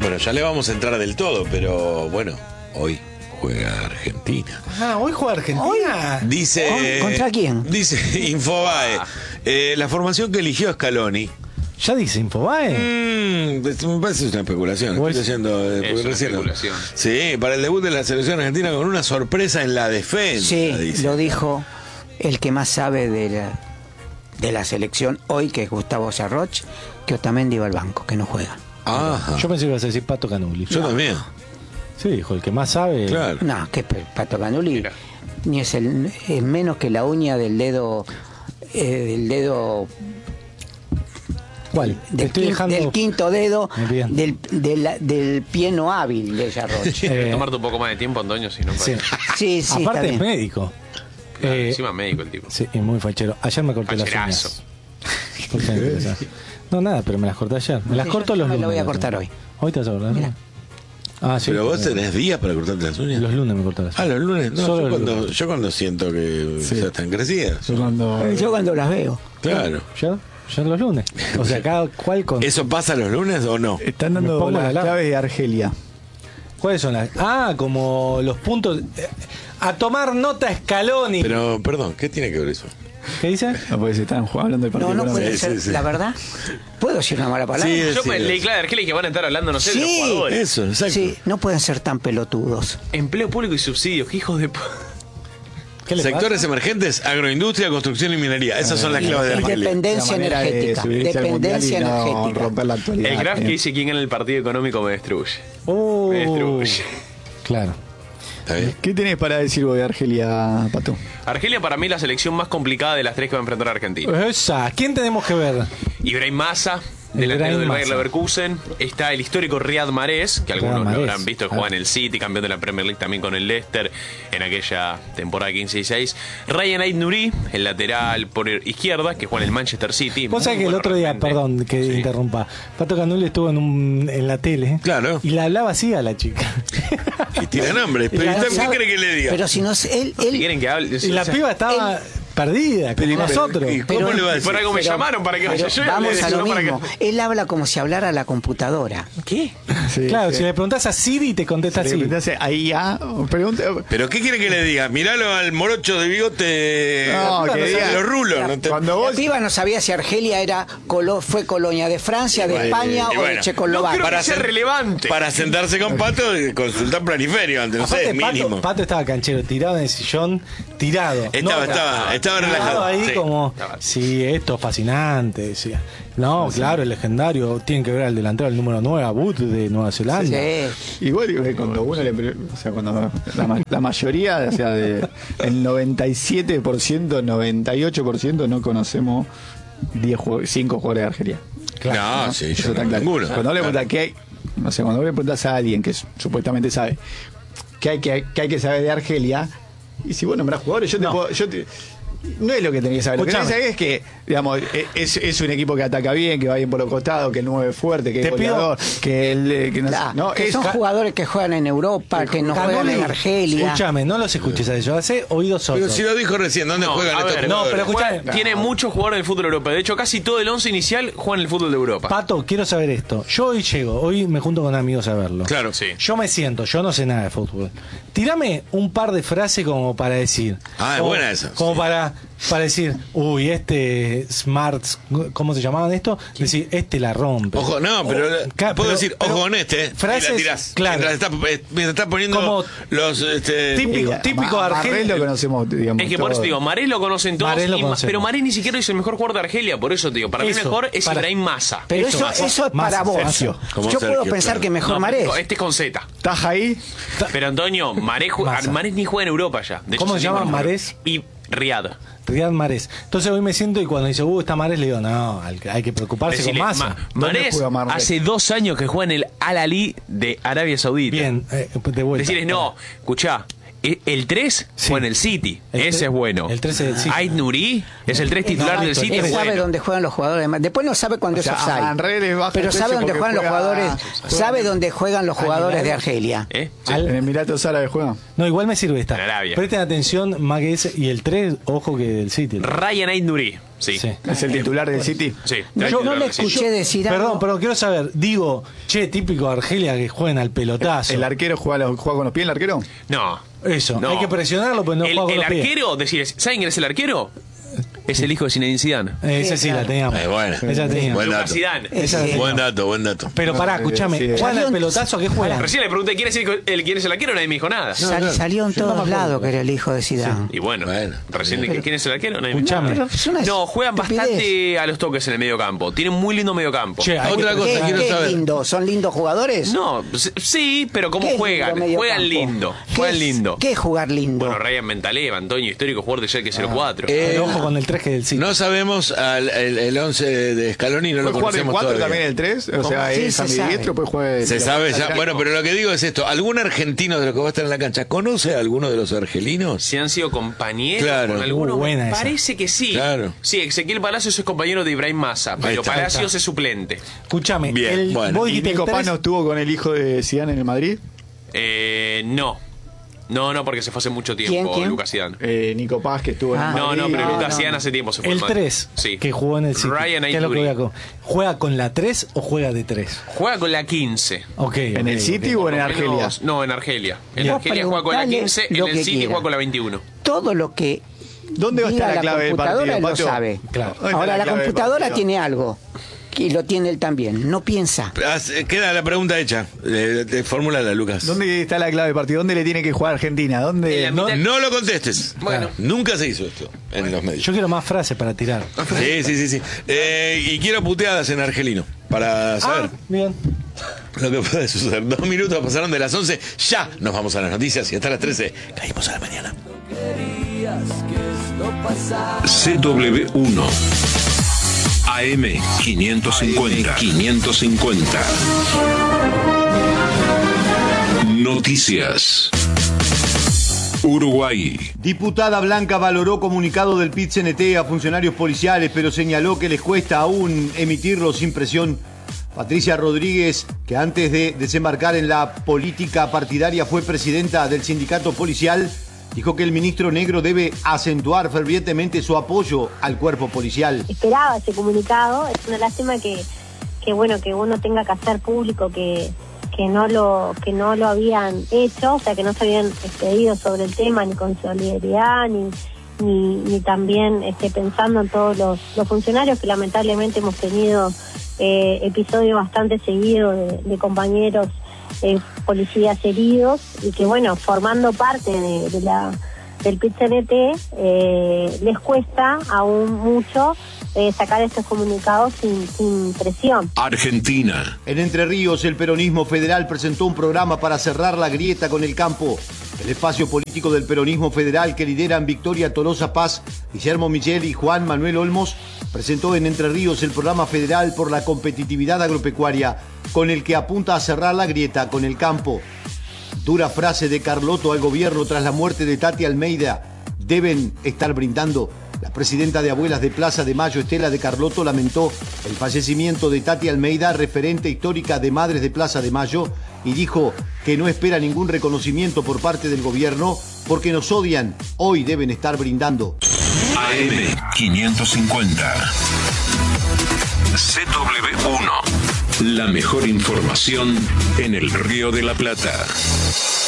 Bueno, ya le vamos a entrar del todo, pero bueno, hoy juega Argentina. Hoy juega Argentina. Dice. ¿Contra quién? Dice Infobae. La formación que eligió Scaloni. ¿Ya dice Infobae? Me parece una especulación. Pues, Estoy diciendo, es una especulación. Sí, para el debut de la selección argentina con una sorpresa en la defensa. Sí, dice. lo dijo el que más sabe de la selección hoy, que es Gustavo Sarroch, que Otamendi va al banco, que no juega. Ajá. Yo pensé que ibas a decir Pato Canuli. Yo también. Sí, dijo, el que más sabe. Claro. No, que Pato Canuli Mira. ni es menos que la uña del dedo ¿Cuál? Te estoy dejando. del quinto dedo Bien. del pie no hábil de Sarroch. Tomarte un poco más de tiempo, Antonio, si no. Sí. Sí, sí, Aparte está es bien. médico. Claro, encima médico el tipo. Sí, y muy fachero. Ayer me corté Facherazo. las uñas. ¿Por qué me interesa? No, nada, pero me las corté ayer. Me las Sí, corto yo los me lunes. lo voy a cortar hoy. ¿Hoy te vas a cortar? Mira. Ah, sí. Pero vos tenés días para cortarte las uñas. Los lunes me corté las uñas. Los lunes. No, Solo yo cuando siento que ya están crecidas. Yo cuando las veo. Claro. ¿Ya? Ya los lunes. O sea, cada cual con. ¿Eso pasa los lunes o no? Están Me dando pongo la las alarma. claves de Argelia. ¿Cuáles son las? Como los puntos. A tomar nota Scaloni. Pero, perdón, ¿qué tiene que ver eso? ¿Qué dice? No, porque se están hablando del partido. No con puede América. ser, sí. la verdad. ¿Puedo decir una mala palabra? Sí, Yo sí, me leí claro de Argelia que van a estar hablando, no sé, de los Sí. jugadores. Eso, exacto. Sí, no pueden ser tan pelotudos. Empleo público y subsidios, que hijos de. ¿Qué le Sectores pasa? emergentes, agroindustria, construcción y minería. Esas son las claves de Y Argelia. dependencia La manera de energética. subirse al mundial Dependencia y no energética. romper la actualidad. El graph que dice quién gana el partido económico me destruye. Oh, Me destruye. claro. ¿Está bien? ¿Qué tenés para decir vos de Argelia, Pato? Argelia para mí es la selección más complicada de las tres que va a enfrentar a Argentina. Esa. ¿Quién tenemos que ver? Ibrahim Massa, delantero Ibrahim del Bayer Massa. Leverkusen. Está el histórico Riyad Mahrez, que algunos Mahrez. lo habrán visto, juega en el City, campeón de la Premier League también con el Leicester en aquella temporada 15-16. Ryan Ait-Nouri, el lateral por izquierda, que juega en el Manchester City. Vos sabés Muy que el bueno otro día, realmente. perdón que Sí. interrumpa, Pato Canuli estuvo en la tele. Claro. Y le hablaba así a la chica. Y tiran hambre. Pero Y la- ¿usted qué ¿Sabe? cree que le diga? Pero si no es él, Si quieren que hable. Y la piba estaba perdida, como nosotros. ¿Y cómo le va a decir? Por algo me Pero- llamaron para que vaya pero yo y hable vamos de a eso, lo no para mismo. que. Él habla como si hablara a la computadora. ¿Qué? Sí, Claro, sí. si le preguntás a Siri, te contesta Le así. preguntás ahí ya, pregunta. ¿Pero qué quiere que le diga? Miralo al morocho de bigote. No, que diga- los rulos. No te- Cuando La vos. piba no sabía si Argelia fue colonia de Francia, de Bueno, España y o bueno. de No Checoslovaquia. creo que sea sen- relevante. Para sentarse con Pato, consultar planiferio antes, no sé, Aparte, mínimo. Pato estaba canchero, tirado en el sillón, tirado. Estaba Tirado relajado. ahí Sí. como, estaba. sí, esto es fascinante. Decía. No, claro, el legendario. Tienen que ver al delantero, el número 9, Abud de Nueva Zelanda. Sí. Igual cuando uno o sea, cuando la mayoría, o sea, el 97%, 98% no conocemos 5 jugadores de Argelia. No, sí, Eso yo está no claro. ninguno. Cuando le preguntas qué hay, no sé, cuando le preguntas a alguien que supuestamente sabe qué hay que saber de Argelia, y si vos nombrás jugadores, no es lo que tenés que saber. Lo que tenés que saber es que, digamos, es un equipo que ataca bien, que va bien por los costados, que el 9 es fuerte, que es Te pido- goleador, que el que no, Claro, no, que es son jugadores que juegan en Europa, que no juegan Canoli, en Argelia. Escúchame, no los escuches a ellos, hace oídos sordos. Pero si lo dijo recién, ¿dónde No, juegan a estos ver, jugadores? pero escuchá, Juega- tiene muchos jugadores del fútbol europeo. De hecho, casi todo el 11 inicial juega en el fútbol de Europa. Pato, quiero saber esto. Yo hoy llego, hoy me junto con amigos a verlo. Claro. Sí. Yo me siento, yo no sé nada de fútbol. Tírame un par de frases como para decir. Ah, es Como- buena esa. Como Sí. para decir, uy, Smarts, ¿cómo se llamaban esto? Decir, la rompe. Ojo, no, pero Ca- puedo pero- decir, pero ojo con y frases, la tirás. claro. Mientras está poniendo Como los... típico Argelia argelino. lo conocemos, digamos. Es que por eso todos. te digo, Mahrez lo conocen todos, Mahrez lo conocemos. pero Mahrez ni siquiera es el mejor jugador de Argelia, por eso te digo, para mí Eso, el mejor es para- Ibrahim Massa. Pero Eso, eso es más para vos. Sergio. Como Yo Sergio, puedo pensar claro. que mejor No, Marés. este es con Z. ¿Estás ahí? Pero Antonio, Massa. Mahrez ni juega en Europa ya. De hecho, ¿Cómo se llama mejor. Mahrez? Y Riyad. Riyad Mahrez. Entonces hoy me siento y cuando dice, está Mahrez, le digo, no, hay que preocuparse Decirle, con Massa. Mahrez juega Mahrez? hace 2 años que juega en el Al-Ali de Arabia Saudita. Bien, de vuelta. Decirles, no, escuchá, El 3 Sí. fue en el City. El Ese tre- es bueno. el 3 es del City. Ait Nuri es el 3 titular del City. Él Es sabe bueno. dónde juegan los jugadores. Después no sabe cuándo O sea, es offside. a Manrel es bajo Pero el sabe precio dónde porque juegan los juega- jugadores. Sabe dónde juegan los jugadores de Argelia. ¿Eh? Al- En Emiratos Árabes juega. No, igual me sirve esta. En Arabia. Presten atención, más que ese. Y el 3, ojo que del City. Ryan Ait Nuri. Sí. Sí. Es el titular del City. Sí, No, titular no le del City. escuché decir algo. Perdón, quiero saber. Digo, típico de Argelia que juegan al pelotazo. ¿El arquero juega con los pies, el arquero? No. Eso, No. hay que presionarlo, pero no el, juega con el los pies. arquero, decir, ¿saben quién es el arquero? Es el hijo de Zinedine Zidane. Ese sí, la teníamos. Bueno. Esa teníamos. Buen Lucas dato. Zidane. Esa Sí. Buen dato. Pero pará, escúchame. Sí. ¿Juegan al pelotazo? ¿A qué juegan? Recién le pregunté quién es el arquero, nadie me dijo nada. Salió en todos lados que era el hijo de Zidane. Y bueno, Bueno. recién quién es el arquero, nadie me dijo Escuchame. nada. Pero es una No, juegan estupidez. bastante a los toques en el medio campo. Tienen muy lindo medio campo. Che, hay Otra que- cosa ¿Qué, quiero qué es saber. lindo? ¿Son lindos jugadores? No, sí, pero ¿cómo ¿Qué es juegan? lindo medio Juegan campo? lindo. ¿Qué Juegan es- lindo. ¿Qué es jugar lindo? Bueno, Ryan Mentaleva, Antonio, histórico jugador de Schalke 04. Pero ojo con el 3 que del City. No sabemos el 11 de Scaloni, no lo ¿Puede jugar el conocemos 4 todavía. también el 3? O sea, Sí, es se ambidiestro, puede jugar... Se sabe ya. Bueno, pero lo que digo es esto. ¿Algún argentino de los que va a estar en la cancha conoce a alguno de los argelinos? Si han sido compañeros Claro. con alguno, Buena esa. parece que sí. Claro. Sí, Ezequiel Palacios es compañero de Ibrahim Massa, pero está. Palacios es suplente. Escúchame. Bien, bueno. Vos ¿Y dijiste Nico el 3. Paz no estuvo con el hijo de Zidane en el Madrid? No, porque se fue hace mucho tiempo, ¿Quién? Lucas Zidane. Nico Paz, que estuvo en el Ah. Madrid. No, pero no, Lucas no. Zidane hace tiempo se fue. El al Madrid. 3 Sí. que jugó en el City. Ryan ¿Qué es lo que Ait voy a ¿Juega con la 3 o juega de 3? Juega con la 15. Ok. ¿En el City o en el Argelia? Menos- No, en Argelia. En Vos Argelia juega con la preguntale 15, en lo el que City quiera. juega con la 21. Todo lo que ¿Dónde va a diga estar la clave del computadora, partido, él lo Pato? sabe. Claro. ¿Dónde está Ahora la clave del computadora partido? tiene algo y lo tiene él también. No piensa. Queda la pregunta hecha. Formúlala, Lucas. ¿Dónde está la clave del partido? ¿Dónde le tiene que jugar Argentina? ¿Dónde? En la mitad- No lo contestes. Bueno. Nunca se hizo esto en los medios. Yo quiero más frases para tirar. Sí. Y quiero puteadas en argelino. Para saber Bien. lo que puede suceder. 2 minutos pasaron de las 11. Ya nos vamos a las noticias y hasta las 13 caímos a la mañana. CW1 AM 550. Noticias. Uruguay. Diputada Blanca valoró comunicado del PIT-CNT a funcionarios policiales, pero señaló que les cuesta aún emitirlo sin presión. Patricia Rodríguez, que antes de desembarcar en la política partidaria fue presidenta del sindicato policial, dijo que el ministro Negro debe acentuar fervientemente su apoyo al cuerpo policial. Esperaba ese comunicado, es una lástima que bueno, que uno tenga que hacer público que no lo habían hecho, o sea, que no se habían expedido sobre el tema ni con solidaridad ni también pensando en todos los funcionarios, que lamentablemente hemos tenido episodios bastante seguidos de compañeros policías heridos, y que bueno, formando parte del PIT-CNT les cuesta aún mucho sacar estos comunicados sin presión. Argentina. En Entre Ríos, el peronismo federal presentó un programa para cerrar la grieta con el campo. El espacio político del peronismo federal, que lideran Victoria Tolosa Paz, Guillermo Michel y Juan Manuel Olmos, presentó en Entre Ríos el programa federal por la competitividad agropecuaria, con el que apunta a cerrar la grieta con el campo. Dura frase de Carlotto al gobierno tras la muerte de Tati Almeida. Deben estar brindando. La presidenta de Abuelas de Plaza de Mayo, Estela de Carlotto, lamentó el fallecimiento de Tati Almeida, referente histórica de Madres de Plaza de Mayo, y dijo que no espera ningún reconocimiento por parte del gobierno porque nos odian. Hoy deben estar brindando. AM 550. CW1. La mejor información en el Río de la Plata.